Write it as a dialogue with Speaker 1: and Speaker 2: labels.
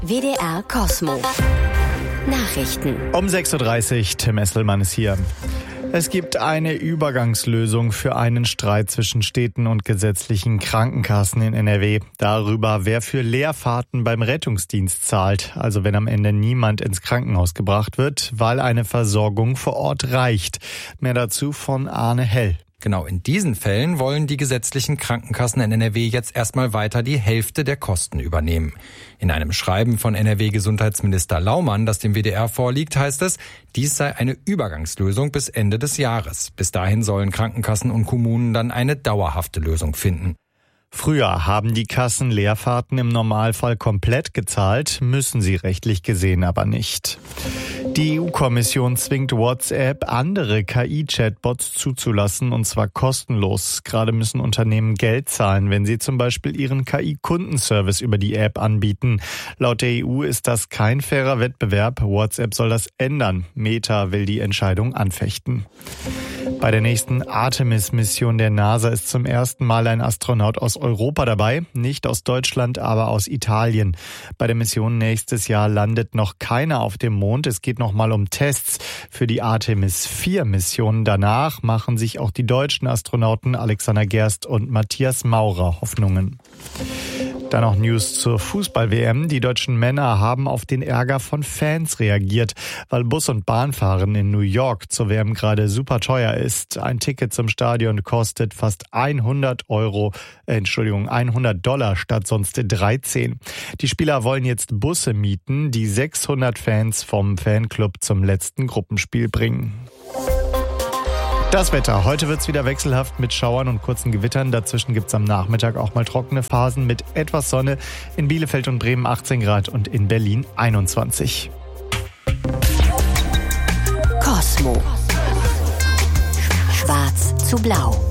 Speaker 1: WDR Cosmo. Nachrichten.
Speaker 2: Um 6.30 Uhr, Tim Esselmann ist hier. Es gibt eine Übergangslösung für einen Streit zwischen Städten und gesetzlichen Krankenkassen in NRW. Darüber, wer für Leerfahrten beim Rettungsdienst zahlt. Also wenn am Ende niemand ins Krankenhaus gebracht wird, weil eine Versorgung vor Ort reicht. Mehr dazu von Arne Hell.
Speaker 3: Genau in diesen Fällen wollen die gesetzlichen Krankenkassen in NRW jetzt erstmal weiter die Hälfte der Kosten übernehmen. In einem Schreiben von NRW-Gesundheitsminister Laumann, das dem WDR vorliegt, heißt es, dies sei eine Übergangslösung bis Ende des Jahres. Bis dahin sollen Krankenkassen und Kommunen dann eine dauerhafte Lösung finden.
Speaker 2: Früher haben die Kassen Leerfahrten im Normalfall komplett gezahlt, müssen sie rechtlich gesehen aber nicht. Die EU-Kommission zwingt WhatsApp, andere KI-Chatbots zuzulassen, und zwar kostenlos. Gerade müssen Unternehmen Geld zahlen, wenn sie zum Beispiel ihren KI-Kundenservice über die App anbieten. Laut der EU ist das kein fairer Wettbewerb. WhatsApp soll das ändern. Meta will die Entscheidung anfechten. Bei der nächsten Artemis-Mission der NASA ist zum ersten Mal ein Astronaut aus Europa dabei. Nicht aus Deutschland, aber aus Italien. Bei der Mission nächstes Jahr landet noch keiner auf dem Mond. Es geht noch mal um Tests für die Artemis-4-Mission. Danach machen sich auch die deutschen Astronauten Alexander Gerst und Matthias Maurer Hoffnungen. Dann noch News zur Fußball-WM. Die deutschen Männer haben auf den Ärger von Fans reagiert, weil Bus- und Bahnfahren in New York zur WM gerade super teuer ist. Ein Ticket zum Stadion kostet fast $100 statt sonst 13. Die Spieler wollen jetzt Busse mieten, die 600 Fans vom Fanclub zum letzten Gruppenspiel bringen. Das Wetter. Heute wird's wieder wechselhaft mit Schauern und kurzen Gewittern. Dazwischen gibt's am Nachmittag auch mal trockene Phasen mit etwas Sonne. In Bielefeld und Bremen 18 Grad und in Berlin 21.
Speaker 1: Cosmo. Schwarz zu blau.